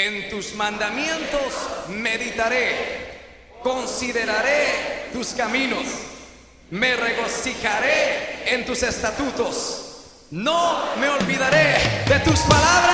En tus mandamientos meditaré, consideraré tus caminos, me regocijaré en tus estatutos, no me olvidaré de tus palabras.